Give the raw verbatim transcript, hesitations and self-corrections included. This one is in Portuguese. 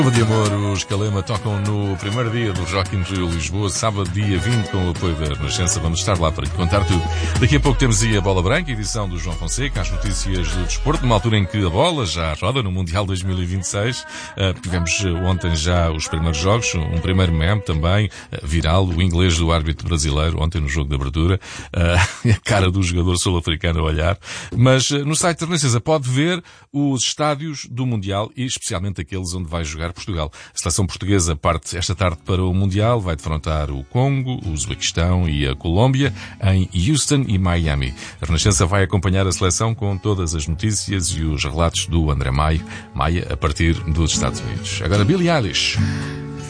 De amor, os Calema tocam no primeiro dia do Rock in Rio Lisboa, sábado dia vinte, com o apoio da Renascença. Vamos estar lá para lhe contar tudo. Daqui a pouco temos aí a Bola Branca, edição do João Fonseca, as notícias do desporto, numa altura em que a bola já roda no Mundial dois mil e vinte e seis. Uh, tivemos ontem já os primeiros jogos, um primeiro meme também, uh, viral, o inglês do árbitro brasileiro, ontem no jogo de abertura, uh, a cara do jogador sul-africano a olhar. Mas uh, no site da Renascença pode ver os estádios do Mundial e especialmente aqueles onde vai jogar Portugal. A seleção portuguesa parte esta tarde para o Mundial, vai defrontar o Congo, o Uzbequistão e a Colômbia em Houston e Miami. A Renascença vai acompanhar a seleção com todas as notícias e os relatos do André Maio, Maia a partir dos Estados Unidos. Agora Billie Eilish.